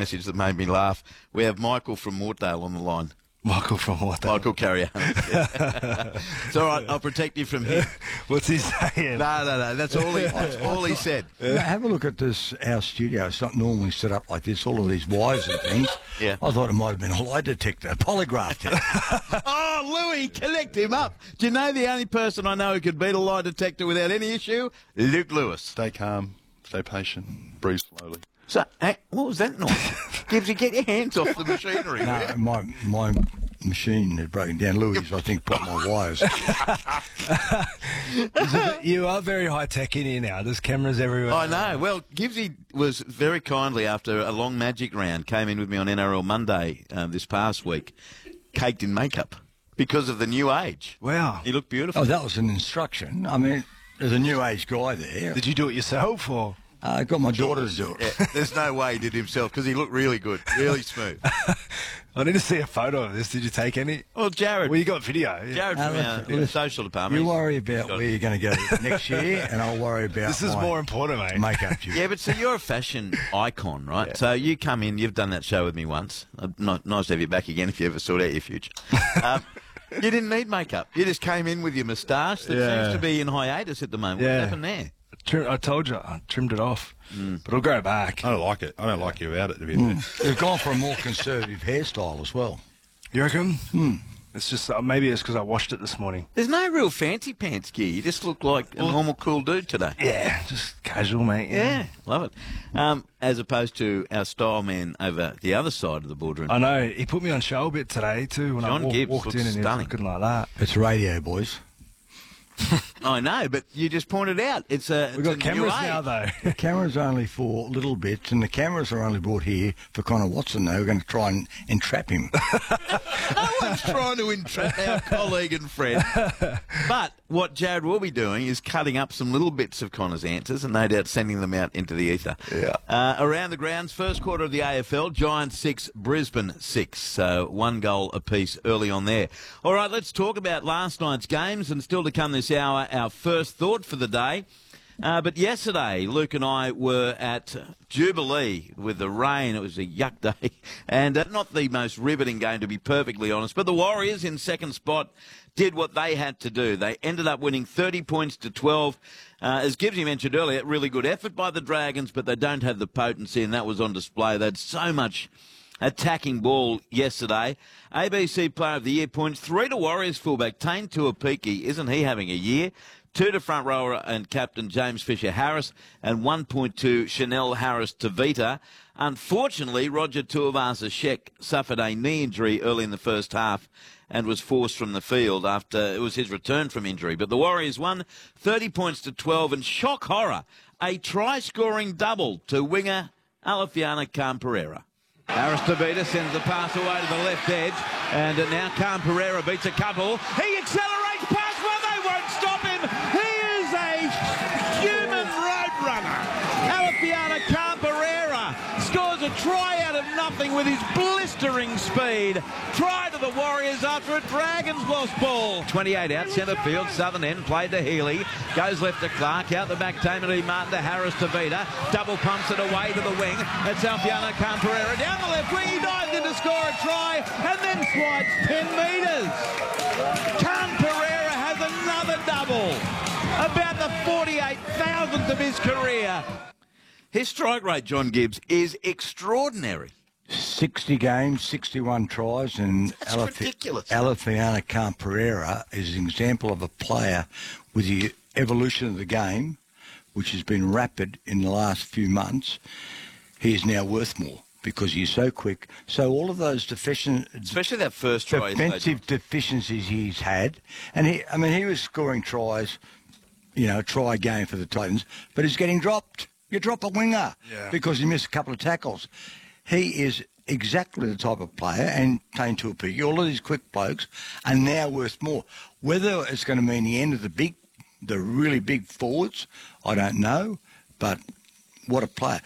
message that made me laugh. We have Michael from Mortdale on the line. Michael from what? Michael Carrier. It's all right. I'll protect you from him. What's he saying? No. That's all he said. Now, have a look at our studio. It's not normally set up like this. All of these wires and things. Yeah. I thought it might have been a lie detector, a polygraph test. Oh, Louis, collect him up. Do you know the only person I know who could beat a lie detector without any issue? Luke Lewis. Stay calm, stay patient, breathe slowly. So, hey, what was that noise? Gibbsy, get your hands off the machinery. No, my machine had broken down. Louis, I think, put my wires. You are very high-tech in here now. There's cameras everywhere. I know. Well, Gibbsy was very kindly, after a long magic round, came in with me on NRL Monday this past week, caked in makeup because of the new age. Wow. He looked beautiful. Oh, that was an instruction. I mean, there's a new age guy there. Did you do it yourself, or...? I got my daughter to do it. Yeah, there's no way he did himself because he looked really good, really smooth. I need to see a photo of this. Did you take any? Well, Jared. Well, you got video. Yeah. Jared from our social department. You worry about where you're going to go next year, and I'll worry about This is more important, mate. makeup. Yeah, but so you're a fashion icon, right? Yeah. So you come in, you've done that show with me once. Nice to have you back again if you ever sort out your future. You didn't need makeup. You just came in with your moustache that seems to be in hiatus at the moment. What happened there? I told you, I trimmed it off, but it'll grow back. I don't like it. I don't like you about it, to be honest. They've gone for a more conservative hairstyle as well. You reckon? It's just, maybe it's because I washed it this morning. There's no real fancy pants gear. You just look like a normal cool dude today. Yeah, just casual, mate. Yeah, love it. As opposed to our style man over the other side of the boardroom. I know. He put me on show a bit today, too, when John I Gibbs walked looks in and he was stunning. looking like that. It's radio, boys. I know, but you just pointed out we've got cameras now, though. The camera's only for little bits, and the cameras are only brought here for Connor Watson. Though we're going to try and entrap him. No one's trying to entrap our colleague and friend. But what Jared will be doing is cutting up some little bits of Connor's answers and no doubt sending them out into the ether. Yeah. Around the grounds, first quarter of the AFL, Giants 6, Brisbane 6. So 1 goal apiece early on there. All right, let's talk about last night's games, and still to come this hour, our first thought for the day. But yesterday, Luke and I were at Jubilee with the rain. It was a yuck day. And not the most riveting game, to be perfectly honest. But the Warriors in second spot did what they had to do. They ended up winning 30 points to 12. As Gibbsy mentioned earlier, really good effort by the Dragons, but they don't have the potency, and that was on display. They had so much attacking ball yesterday. ABC Player of the Year points, 3 to Warriors fullback Tane Tuapiki. Isn't he having a year? 2 to front rower and captain James Fisher-Harris, and 1 point to Chanel Harris-Tavita. Unfortunately, Roger Tuivasa-Sheck suffered a knee injury early in the first half and was forced from the field after it was his return from injury. But the Warriors won 30 points to 12, and shock horror, a try-scoring double to winger Alefiana Khan-Pereira. Harris-Tavita sends the pass away to the left edge, and now Khan-Pereira beats a couple. He accelerates past, well, they won't stop him. He is a human road runner. Alefiana Khan-Pereira scores a try out of nothing with his blistering speed. Try to the Warriors after a Dragons lost ball. 28 out, centre field, southern end, played to Healy. Goes left to Clark, out the back, Tamati Martin to Harris-Tavita. Double pumps it away to the wing. It's Alefiana Khan-Pereira down the left wing. He dives in to score a try and then slides 10 metres. Khan-Pereira has another double. About the 48,000th of his career. His strike rate, John Gibbs, is extraordinary. 60 games, 61 tries, and That's ridiculous. Alefiana Khan-Pereira is an example of a player with the evolution of the game, which has been rapid in the last few months. He is now worth more because he's so quick. So all of those especially that first try, defensive deficiencies he's had, and he was scoring tries, try game for the Titans, but he's getting dropped. You drop a winger because he missed a couple of tackles. He is exactly the type of player, and Tane Tuapiki, all of these quick blokes are now worth more. Whether it's going to mean the end of the really big forwards, I don't know, but what a player.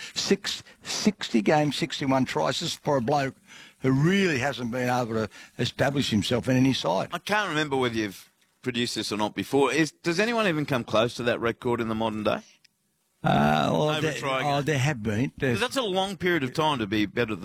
60 games, 61 tries. This is for a bloke who really hasn't been able to establish himself in any side. I can't remember whether you've produced this or not before. Does anyone even come close to that record in the modern day? There have been. Because that's a long period of time to be better